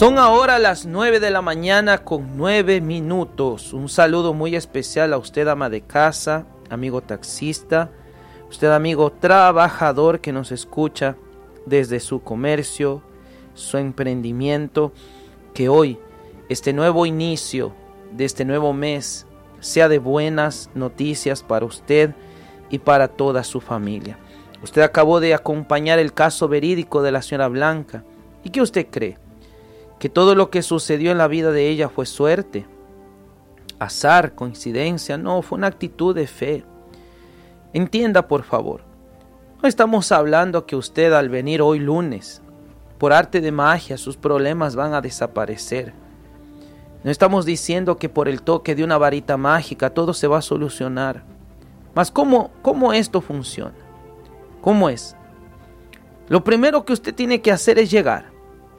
Son ahora las 9 de la mañana con 9 minutos. Un saludo muy especial a usted, ama de casa, amigo taxista, usted, amigo trabajador que nos escucha desde su comercio, su emprendimiento. Que hoy, este nuevo inicio de este nuevo mes, sea de buenas noticias para usted y para toda su familia. Usted acabó de acompañar el caso verídico de la señora Blanca. ¿Y qué usted cree? ¿Que todo lo que sucedió en la vida de ella fue suerte, azar, coincidencia? No, fue una actitud de fe. Entienda, por favor, no estamos hablando que usted al venir hoy lunes, por arte de magia, sus problemas van a desaparecer. No estamos diciendo que por el toque de una varita mágica todo se va a solucionar. Mas ¿cómo esto funciona? ¿Cómo es? Lo primero que usted tiene que hacer es llegar.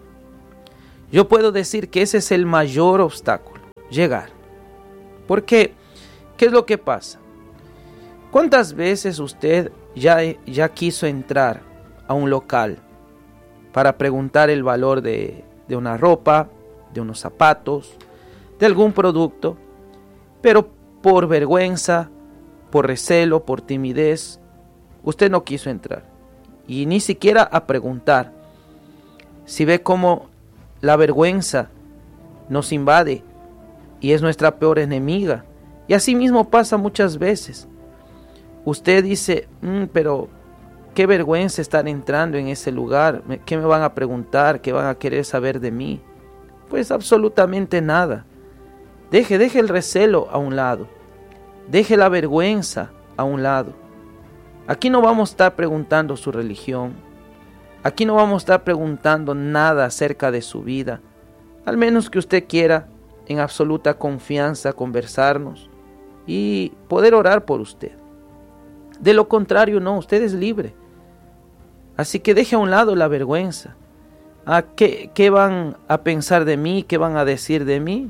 Yo puedo decir que ese es el mayor obstáculo, llegar. Porque, ¿qué es lo que pasa? ¿Cuántas veces usted ya quiso entrar a un local para preguntar el valor de una ropa, de unos zapatos, de algún producto, pero por vergüenza, por recelo, por timidez, usted no quiso entrar? Y ni siquiera a preguntar. Si ve cómo la vergüenza nos invade y es nuestra peor enemiga. Y así mismo pasa muchas veces. Usted dice, pero qué vergüenza estar entrando en ese lugar. ¿Qué me van a preguntar? ¿Qué van a querer saber de mí? Pues absolutamente nada. Deje el recelo a un lado. Deje la vergüenza a un lado. Aquí no vamos a estar preguntando su religión. Aquí no vamos a estar preguntando nada acerca de su vida, al menos que usted quiera en absoluta confianza conversarnos y poder orar por usted. De lo contrario, no, usted es libre. Así que deje a un lado la vergüenza. ¿Qué van a pensar de mí? ¿Qué van a decir de mí?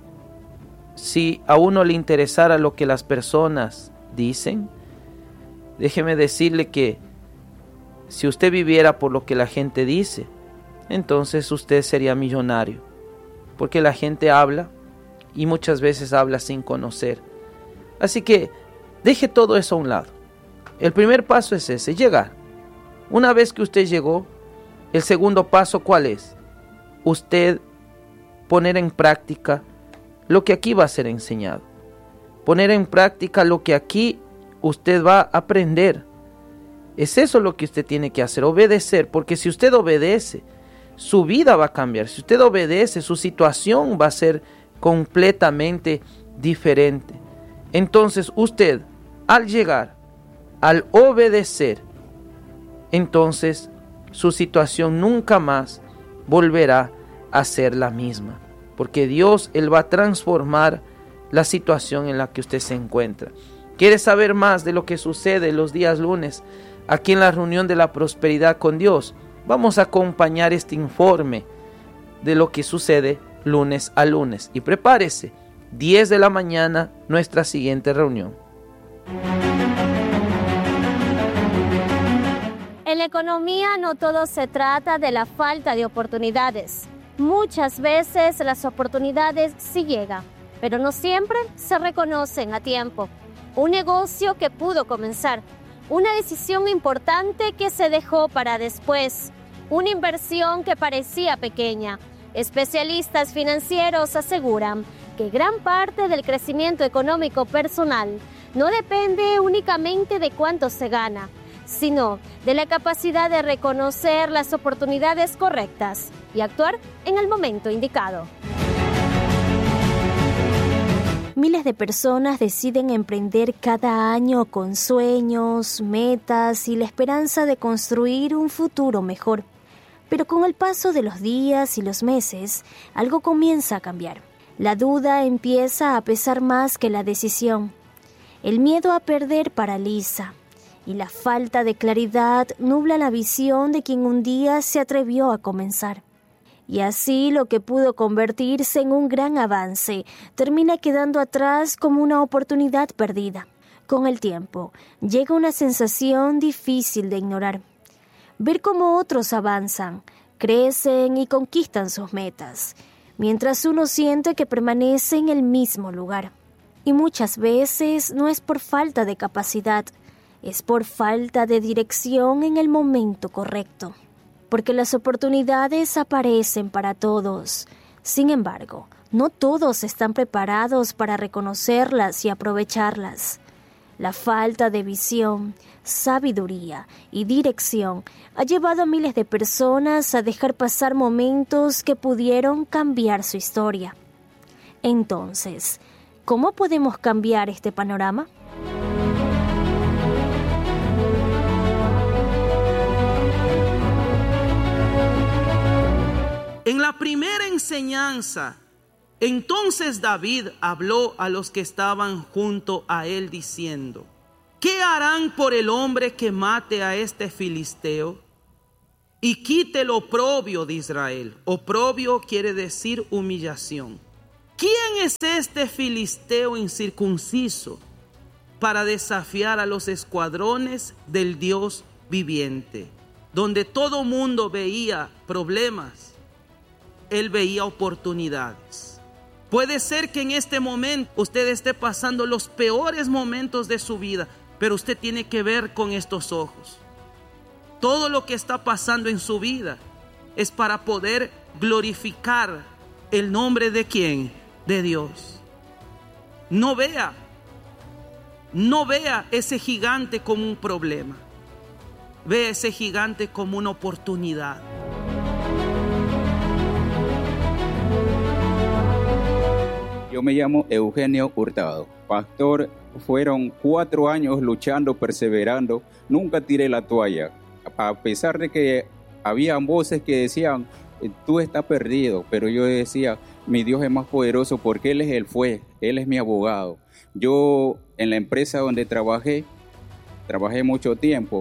Si a uno le interesara lo que las personas dicen, déjeme decirle que si usted viviera por lo que la gente dice, entonces usted sería millonario. Porque la gente habla y muchas veces habla sin conocer. Así que deje todo eso a un lado. El primer paso es ese, llegar. Una vez que usted llegó, el segundo paso, ¿cuál es? Usted poner en práctica lo que aquí va a ser enseñado. Poner en práctica lo que aquí usted va a aprender. Es eso lo que usted tiene que hacer, obedecer, porque si usted obedece, su vida va a cambiar. Si usted obedece, su situación va a ser completamente diferente. Entonces usted, al llegar, al obedecer, entonces su situación nunca más volverá a ser la misma. Porque Dios, Él va a transformar la situación en la que usted se encuentra. ¿Quiere saber más de lo que sucede los días lunes aquí en la reunión de la prosperidad con Dios? Vamos a acompañar este informe de lo que sucede lunes a lunes. Y prepárese, 10 de la mañana, nuestra siguiente reunión. En la economía no todo se trata de la falta de oportunidades. Muchas veces las oportunidades sí llegan, pero no siempre se reconocen a tiempo. Un negocio que pudo comenzar, una decisión importante que se dejó para después, una inversión que parecía pequeña. Especialistas financieros aseguran que gran parte del crecimiento económico personal no depende únicamente de cuánto se gana, sino de la capacidad de reconocer las oportunidades correctas y actuar en el momento indicado. Miles de personas deciden emprender cada año con sueños, metas y la esperanza de construir un futuro mejor. Pero con el paso de los días y los meses, algo comienza a cambiar. La duda empieza a pesar más que la decisión. El miedo a perder paraliza y la falta de claridad nubla la visión de quien un día se atrevió a comenzar. Y así lo que pudo convertirse en un gran avance termina quedando atrás como una oportunidad perdida. Con el tiempo, llega una sensación difícil de ignorar. Ver cómo otros avanzan, crecen y conquistan sus metas, mientras uno siente que permanece en el mismo lugar. Y muchas veces no es por falta de capacidad, es por falta de dirección en el momento correcto. Porque las oportunidades aparecen para todos. Sin embargo, no todos están preparados para reconocerlas y aprovecharlas. La falta de visión, sabiduría y dirección ha llevado a miles de personas a dejar pasar momentos que pudieron cambiar su historia. Entonces, ¿cómo podemos cambiar este panorama? En la primera enseñanza, entonces David habló a los que estaban junto a él diciendo: ¿qué harán por el hombre que mate a este filisteo y quite el oprobio de Israel? Oprobio quiere decir humillación. ¿Quién es este filisteo incircunciso para desafiar a los escuadrones del Dios viviente? Donde todo mundo veía problemas, él veía oportunidades. Puede ser que en este momento usted esté pasando los peores momentos de su vida, pero usted tiene que ver con estos ojos. Todo lo que está pasando en su vida es para poder glorificar el nombre de ¿quién? De Dios. No vea ese gigante como un problema. Vea ese gigante como una oportunidad. Yo me llamo Eugenio Hurtado. Pastor, fueron 4 años luchando, perseverando. Nunca tiré la toalla. A pesar de que habían voces que decían, tú estás perdido. Pero yo decía, mi Dios es más poderoso porque Él es el juez. Él es mi abogado. Yo en la empresa donde trabajé mucho tiempo.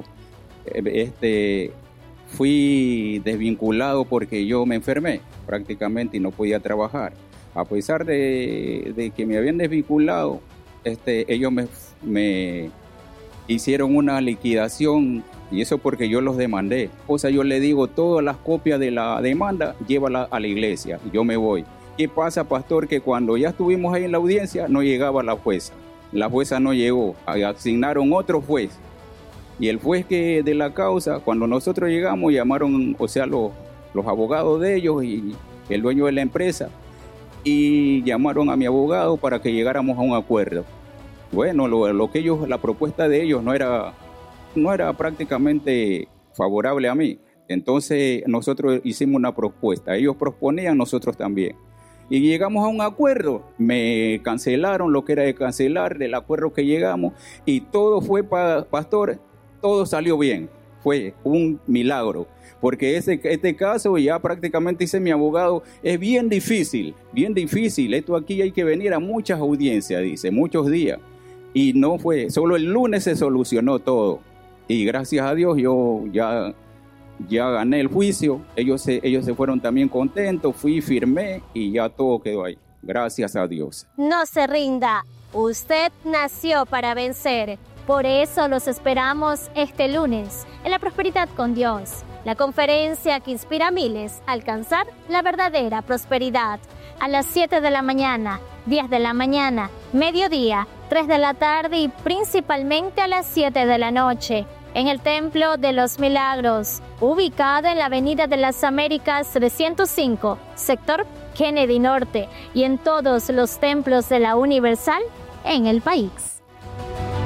Fui desvinculado porque yo me enfermé prácticamente y no podía trabajar. A pesar de que me habían desvinculado, ellos me hicieron una liquidación y eso porque yo los demandé. O sea, yo le digo, todas las copias de la demanda, llévala a la iglesia y yo me voy. ¿Qué pasa, pastor? Que cuando ya estuvimos ahí en la audiencia, no llegaba la jueza. La jueza no llegó, asignaron otro juez. Y el juez de la causa, cuando nosotros llegamos, llamaron, o sea, los abogados de ellos y el dueño de la empresa, y llamaron a mi abogado para que llegáramos a un acuerdo. Bueno, la propuesta de ellos no era prácticamente favorable a mí. Entonces nosotros hicimos una propuesta. Ellos proponían, nosotros también. Y llegamos a un acuerdo. Me cancelaron lo que era de cancelar, del acuerdo que llegamos. Y todo fue, pastor, todo salió bien. Fue un milagro. Porque este caso, ya prácticamente dice mi abogado, es bien difícil. Esto aquí hay que venir a muchas audiencias, dice, muchos días. Y no fue, solo el lunes se solucionó todo. Y gracias a Dios yo ya gané el juicio. Ellos se fueron también contentos, firmé y ya todo quedó ahí. Gracias a Dios. No se rinda, usted nació para vencer. Por eso los esperamos este lunes en La Prosperidad con Dios. La conferencia que inspira a miles a alcanzar la verdadera prosperidad. A las 7 de la mañana, 10 de la mañana, mediodía, 3 de la tarde y principalmente a las 7 de la noche. En el Templo de los Milagros, ubicado en la Avenida de las Américas 305, sector Kennedy Norte, y en todos los templos de la Universal en el país.